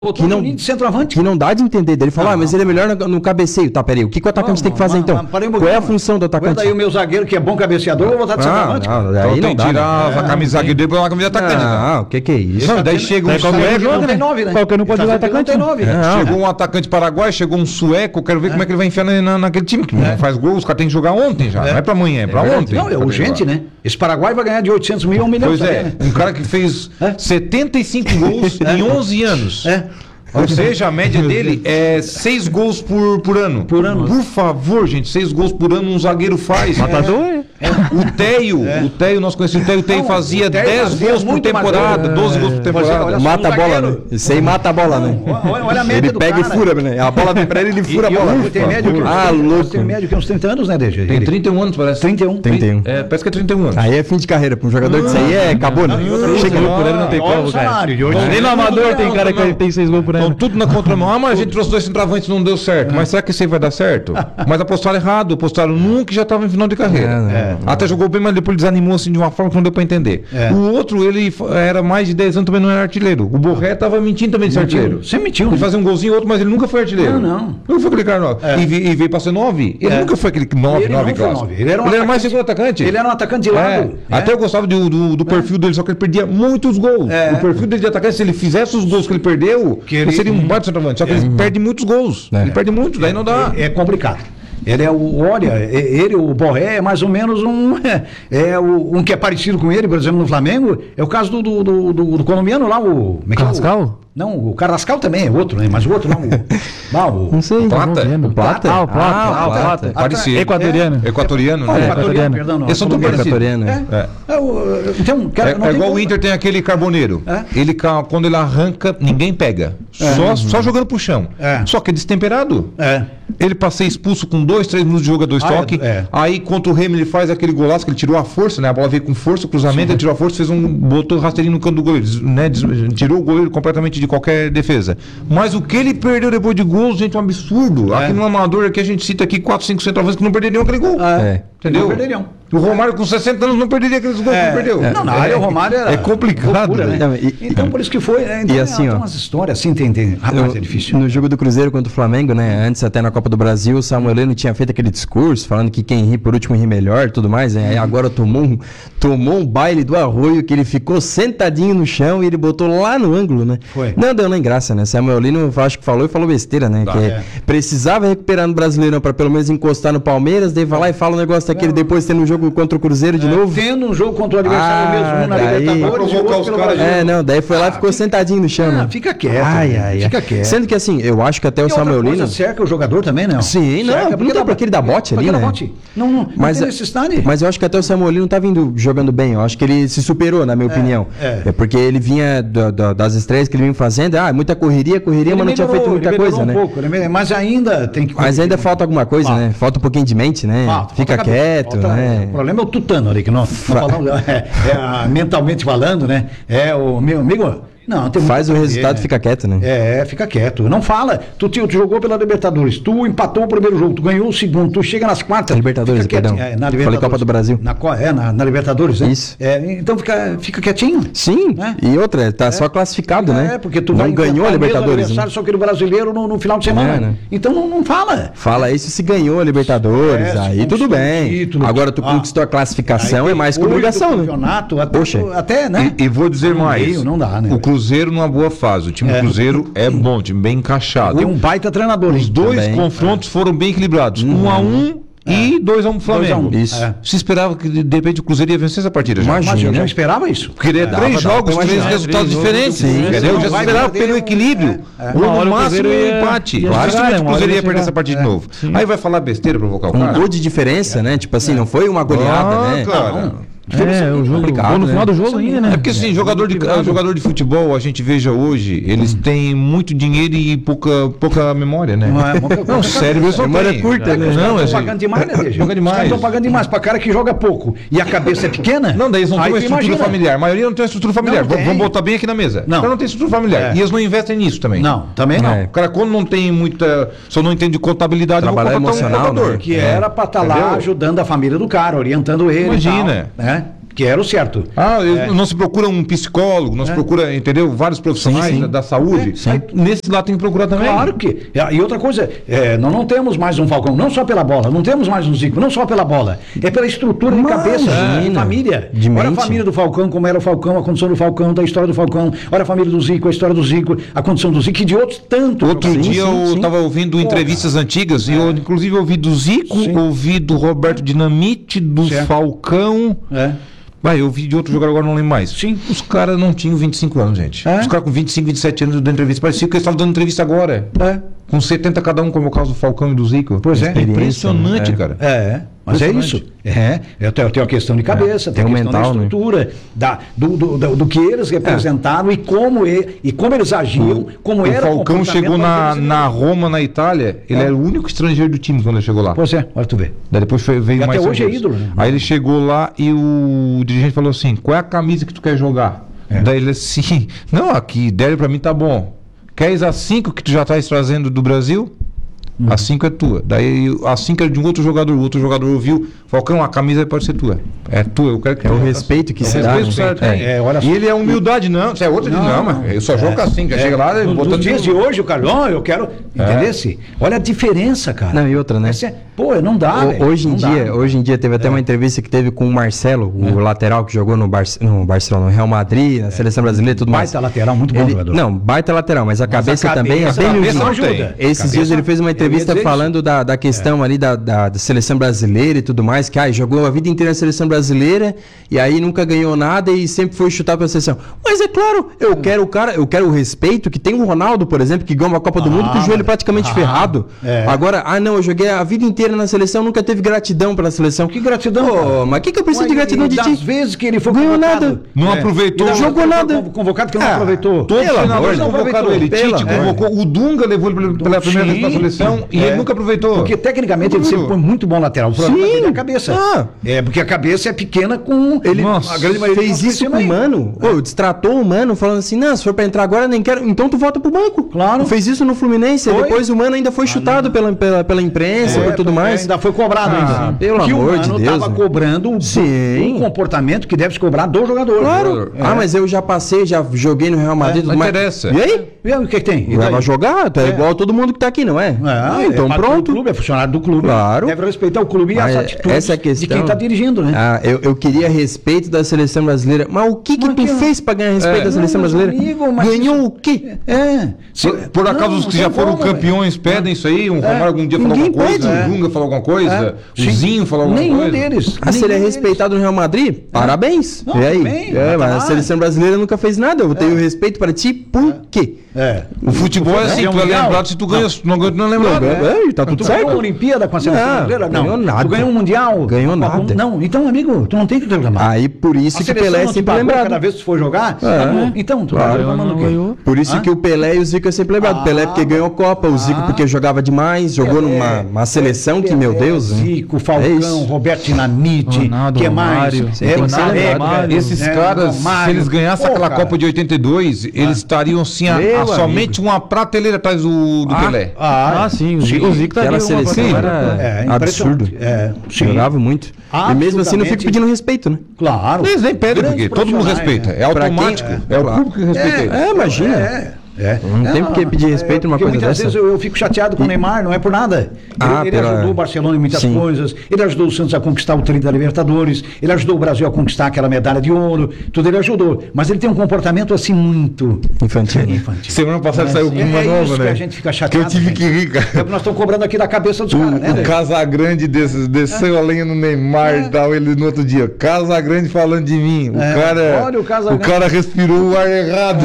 de centroavante. Que não dá de entender. Ele falou, mas ele é melhor no cabeceio. Tá, peraí, o que o atacante tem que fazer então? Qual é a função do atacante? Daí o meu zagueiro, que é bom cabeceador, eu vou botar de centroavante. Daí não dá. Tirar a camisa zagueiro dele pra uma camisa de atacante. Não, o que é isso? Não, daí chega um sueco, não tem 9, né? Qualquer não pode jogar atacante. Chegou um atacante paraguai, chegou um sueco, quero ver como é que ele vai enfiar naquele time. Que não faz gol, os caras têm que jogar ontem já. Não é pra amanhã, é pra ontem. Não, é urgente, né? Esse Paraguai vai ganhar de 800 mil a 1 milhão. Pois é, um cara que fez 75 gols em 11 anos. Ou seja, a média dele é 6 gols por ano. Por ano. Por favor, gente, 6 gols por ano um zagueiro faz. Matador? O Teio, nosso conhecido Teio fazia 10 gols por temporada, 12 gols por temporada. Mata a bola, né? Isso aí mata a bola, né? Olha a média ele do pega cara. e fura, né? A bola vem pra ele, ele fura a bola. Tem médio que louco. Tem médio que uns 30 anos, né, DG? Tem 31 anos, parece. 31. Parece que é 31 anos. Aí é fim de carreira. Pra um jogador disso aí acabou, né? Chega por ano, não tem como, cara. Nem no amador tem cara que tem 6 gols por ano. Então tudo na contramão. Mas a gente trouxe 2 centroavantes e não deu certo. Mas será que isso aí vai dar certo? Mas apostaram errado. Apostaram num que já estava em final de carreira. Até jogou bem, mas depois desanimou assim de uma forma que não deu pra entender. O outro, ele era mais de 10 anos, também não era artilheiro. O Borré tava mentindo também de ser artilheiro. Você mentiu. Ele fazia um golzinho outro, mas ele nunca foi artilheiro. Não. Nunca foi aquele cara 9. E veio pra ser 9. Ele nunca foi aquele 9 clássico. Ele era mais segundo atacante. Ele era um atacante de lado. Até eu gostava do perfil dele, só que ele perdia muitos gols. O perfil dele de atacante, se ele fizesse os gols que ele perdeu, ele seria um baita centroavante. Só que ele perde muitos gols. Ele perde muito, daí não dá. É complicado. Ele é o Borré é mais ou menos um que é parecido com ele, por exemplo, no Flamengo, é o caso do colombiano lá, o... Carrascal? Não, o Carrascal também é outro, né? Mas o outro não, não sei. Plata? O Plata? O Plata. Parecido. Equatoriano. Equatoriano, né? Equatoriano. Perdão, não. Eles são tudo parecidos. Então, é igual o Inter tem aquele Carboneiro. Ele, quando ele arranca, ninguém pega. Só jogando pro chão. Só que é destemperado. Ele passa a ser expulso com 2, 3 minutos de jogo a 2 toques. Aí contra o Remy ele faz aquele golaço que ele tirou a força, né? A bola veio com força, o cruzamento, ele tirou a força, botou o rasteirinho no canto do goleiro, né? Tirou o goleiro completamente de qualquer defesa. Mas o que ele perdeu depois de gols, gente, é um absurdo. Aqui no Amador, aqui a gente cita aqui 4, 5 centroavantes que não perderiam aquele gol. Entendeu? Não perderiam. O Romário com 60 anos não perderia aqueles gols que ele perdeu. Não, na área o Romário era... É complicado. Loucura, né? Então por isso que foi... Então, e assim, tem umas histórias assim, tem... Rapaz, é difícil. No jogo do Cruzeiro contra o Flamengo, né? Antes até na Copa do Brasil, o Samuel Leno tinha feito aquele discurso falando que quem ri por último ri melhor e tudo mais, né? Aí agora tomou um baile do Arroio que ele ficou sentadinho no chão e ele botou lá no ângulo, né? Foi. Não deu nem graça, né? Samuel Leno acho que falou besteira, né? Precisava recuperar no Brasileirão para pelo menos encostar no Palmeiras, daí vai lá e fala um negócio daquele depois tendo um jogo contra o Cruzeiro de novo. Tendo um jogo contra o adversário mesmo, na Libertadores, provocar os caras. Daí foi lá e ficou sentadinho no chão, né? Fica quieto. Fica quieto. Sendo que assim, eu acho que até o Samuel Leno... cerca o jogador também, não? Sim, não tem pra aquele dar bote ali, né? Não tem necessidade. Mas eu acho que até o Samuel Leno tá vindo jogando bem. Eu acho que ele se superou, na minha opinião. É porque ele vinha das estreias que ele vinha fazendo. Muita correria, mas não tinha feito muita coisa, né? Pouco, mas ainda tem que... Mas ainda falta alguma coisa, né? Falta um pouquinho de mente, né? Fica quieto, né? O problema é o tutano ali, que não falando, mentalmente falando, né? O meu amigo... Não, faz o resultado e fica quieto, né? Fica quieto. Não fala. Tu jogou pela Libertadores, tu empatou o primeiro jogo, tu ganhou o segundo, tu chega nas quartas. Libertadores, perdão. Na Libertadores. Falei Copa do Brasil. Na Libertadores, né? Isso. Então fica quietinho. Sim. Né? E outra, tá só classificado, né? Porque tu não ganhou a Libertadores. Né? Só que no brasileiro no final de semana. Né? Então não fala. Fala isso se ganhou a Libertadores, aí tudo bem. Título, agora tu conquistou a classificação, é mais que obrigação, né? Campeonato, Poxa. até, né? E vou dizer mais. Não dá, né? O Cruzeiro numa boa fase. O time do Cruzeiro é bom, time bem encaixado. Tem um baita treinador. Os dois confrontos foram bem equilibrados. 1-1 e 2-1 Flamengo. 2-1. Isso. Se esperava que de repente o Cruzeiro ia vencer essa partida já. Mas eu já esperava isso. Porque ele é 3 jogos, 3 resultados diferentes. Eu já esperava pelo equilíbrio. Ou no máximo um empate. Dificilmente o Cruzeiro ia perder essa partida de novo. Aí vai falar besteira pra provocar o cara. Um gol de diferença, né? Tipo assim, não foi uma goleada, né? Cara. O jogo complicado, no final do jogo ainda, né? É porque assim, jogador de futebol, a gente veja hoje, eles têm muito dinheiro e pouca memória, né? Não, sério, eles memória curta, né? Não, estão pagando demais, né, Deixa? Joga demais. Estão pagando demais pra cara que joga pouco e a cabeça é pequena. Não, daí eles não têm uma estrutura familiar. A maioria não tem uma estrutura familiar. Vamos botar bem aqui na mesa. Não. O cara não tem estrutura familiar. E eles não investem nisso também. Não, também não. O cara, quando não tem muita. Só não entende de contabilidade, trabalhar emocional, um que era pra estar lá ajudando a família do cara, orientando ele. Imagina. Né? que era o certo. Não se procura um psicólogo, não se procura, entendeu? Vários profissionais da saúde. Nesse lá tem que procurar também. Claro que. E outra coisa, nós não temos mais um Falcão, não só pela bola, não temos mais um Zico, não só pela bola, é pela estrutura de cabeça, de família. Olha a família do Falcão, como era o Falcão, a condição do Falcão, da história do Falcão. Olha a família do Zico, a história do Zico, a condição do Zico e de outros tantos. Outro dia eu estava ouvindo entrevistas antigas e eu inclusive ouvi do Zico, ouvi do Roberto Dinamite, do Falcão. Eu ouvi de outro jogador, agora não lembro mais. Sim. Os caras não tinham 25 anos, gente. Os caras com 25, 27 anos dando entrevista. Parecia que eles estavam dando entrevista agora. Com 70 cada um, como é o caso do Falcão e do Zico. Pois é. Impressionante, cara. Mas é isso. Eu tenho a questão de cabeça, tem a questão mental, da estrutura, do que eles representaram e como eles agiam, como era o Falcão chegou na Roma, na Itália, ele era o único estrangeiro do time quando ele chegou lá. Pois é, olha tu ver. Daí depois veio mais até hoje é ídolo, né? Aí ele chegou lá e o dirigente falou assim, qual é a camisa que tu quer jogar? Daí ele assim, não, aqui, 10 pra mim tá bom. Queres a 5 que tu já estás trazendo do Brasil? A 5 é tua. Daí a 5 é de um outro jogador. O outro jogador ouviu, Falcão, a camisa pode ser tua. É tua, eu quero que o respeito que se dá. Olha só. E ele é humildade, não. Você é outro, não, mas eu só jogo com a 5. Chega lá, nos dias de hoje, o Carlão, eu quero. Entendesse? Olha a diferença, cara. Não, e outra, né? Não dá. Hoje em dia teve até uma entrevista que teve com o Marcelo, o lateral que jogou no Barcelona, no Real Madrid, na seleção brasileira e tudo mais. Baita lateral, muito bom jogador. Não, baita lateral, mas a cabeça também é bem ajuda. Esses dias ele fez uma entrevista falando da questão ali da seleção brasileira e tudo mais, que jogou a vida inteira na seleção brasileira e aí nunca ganhou nada e sempre foi chutado pela seleção. Mas é claro, eu quero o respeito que tem o Ronaldo, por exemplo, que ganhou uma Copa do Mundo com o joelho praticamente ferrado. Agora, não, eu joguei a vida inteira na seleção, nunca teve gratidão pela seleção. Que gratidão? Mas que eu preciso de gratidão de ti? Das vezes que ele foi ganhou nada. Não aproveitou. Não jogou nada. Convocado que não aproveitou. Todos os treinadores convocaram ele. Tite convocou. O Dunga levou ele pela primeira vez pra seleção e ele nunca aproveitou. Porque tecnicamente ele sempre foi muito bom lateral. O problema é a cabeça. Porque a cabeça é pequena com... Ele a grande maioria fez isso com o Mano. Destratou o Mano, falando assim, não, se for pra entrar agora, nem quero. Então tu volta pro banco. Claro. Fez isso no Fluminense. Depois o Mano ainda foi chutado pela imprensa e tudo mais. Ainda foi cobrado. Pelo amor de Deus. Tava cobrando o comportamento que deve se cobrar do jogador. Claro. Mas eu já passei, já joguei no Real Madrid. Não interessa. E aí? E o que tem? Vai jogar, tá igual todo mundo que tá aqui, não é? Então pronto. É funcionário do clube. Claro. Deve respeitar o clube e as atitudes essa é a questão, de quem está dirigindo, né? Eu queria respeito da seleção brasileira. Mas o que tu fez para ganhar respeito da seleção brasileira? Ganhou o quê? Por acaso os que já foram campeões pedem isso aí? O Romário algum dia falou alguma coisa? O Dunga falou alguma coisa? O Zinho falou alguma coisa? Nenhum deles. Se ele é respeitado no Real Madrid, parabéns. E aí? Mas a seleção brasileira nunca fez nada. Eu tenho respeito para ti, por quê? O futebol é assim, tu é lembrado se tu ganha, não é lembrado. Tá tudo certo. Tu ganhou uma Olimpíada com a seleção brasileira? Não. Ganhou nada. Tu ganhou um Mundial? Ganhou nada. Não, então, amigo, tu não tem que reclamar. Aí, por isso que o Pelé é sempre lembrado. Cada vez que tu for jogar, então, tu vai reclamando o quê? Por isso que o Pelé e o Zico é sempre lembrado. Pelé porque ganhou Copa, o Zico porque jogava demais, jogou numa seleção que, meu Deus... Zico, Falcão, Roberto Dinamite, que mais? Esses caras, se eles ganhassem aquela Copa de 82, eles estariam assim, somente uma prateleira atrás do Pelé. Sim. O Zico tá ali, seleção era absurdo. Jogava muito. E mesmo assim não fico pedindo respeito, né? Claro. Eles nem pedem, porque todo mundo respeita. É automático. É o público que respeita. Imagina. Não tem por que pedir respeito numa coisa muitas dessa. Vezes eu fico chateado com o Neymar, não é por nada. Ele ajudou o Barcelona em muitas coisas, ele ajudou o Santos a conquistar o 30 da Libertadores, ele ajudou o Brasil a conquistar aquela medalha de ouro, tudo ele ajudou. Mas ele tem um comportamento assim muito infantil. Semana passada saiu com uma nova, né? Que a gente fica chateado. Que eu tive que rir, cara. É o que nós estamos cobrando aqui da cabeça dos caras, né? O Casagrande desceu a lenha no Neymar e tal, ele no outro dia. Casagrande falando de mim. O cara respirou o ar errado.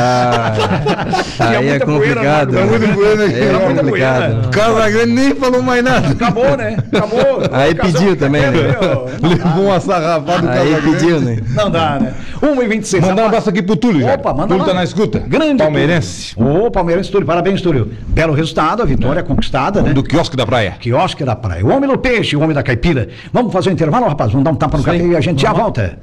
Aí é complicado. É muito poeira aqui. É complicado. O Casagrande nem falou mais nada. Acabou, né? Acabou. Aí pediu também, né? Levou uma sarrafada do Casagrande. Aí pediu, né? Não dá, né? 1h26. Mandar um abraço aqui pro Túlio, já. Opa, manda Túlio lá. tá na escuta. Grande palmeirense. Ô, palmeirense, Túlio. Parabéns, Túlio. Belo resultado, a vitória conquistada, né? Do quiosque da praia. Quiosque da praia. O homem do peixe, o homem da caipira. Vamos fazer um intervalo, rapaz? Vamos dar um tapa no café e a gente já volta.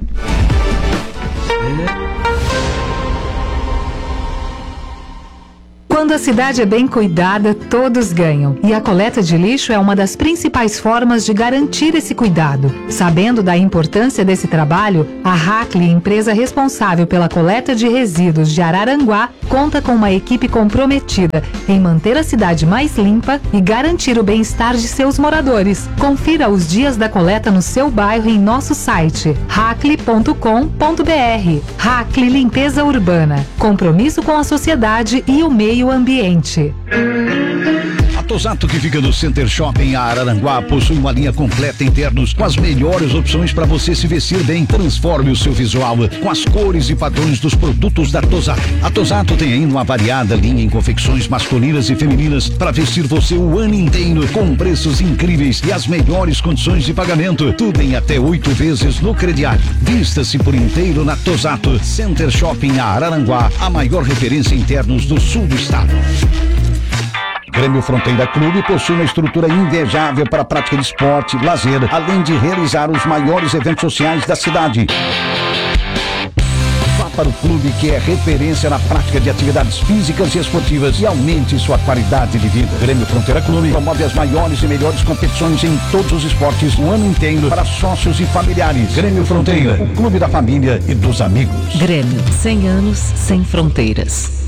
Quando a cidade é bem cuidada, todos ganham. E a coleta de lixo é uma das principais formas de garantir esse cuidado. Sabendo da importância desse trabalho, a Hackley, empresa responsável pela coleta de resíduos de Araranguá, conta com uma equipe comprometida em manter a cidade mais limpa e garantir o bem-estar de seus moradores. Confira os dias da coleta no seu bairro em nosso site hackley.com.br. Hackley Limpeza Urbana. Compromisso com a sociedade e o meio ambiente. A Tosato, que fica no Center Shopping Araranguá, possui uma linha completa em ternos com as melhores opções para você se vestir bem. Transforme o seu visual com as cores e padrões dos produtos da Tosato. A Tosato tem ainda uma variada linha em confecções masculinas e femininas para vestir você o ano inteiro, com preços incríveis e as melhores condições de pagamento. Tudo em até 8 vezes no crediário. Vista-se por inteiro na Tosato. Center Shopping Araranguá, a maior referência em ternos do sul do estado. Grêmio Fronteira Clube possui uma estrutura invejável para a prática de esporte, lazer, além de realizar os maiores eventos sociais da cidade. Vá para o clube, que é referência na prática de atividades físicas e esportivas, e aumente sua qualidade de vida. Grêmio Fronteira Clube promove as maiores e melhores competições em todos os esportes o ano inteiro para sócios e familiares. Grêmio Fronteira, o clube da família e dos amigos. Grêmio, 100 anos sem fronteiras.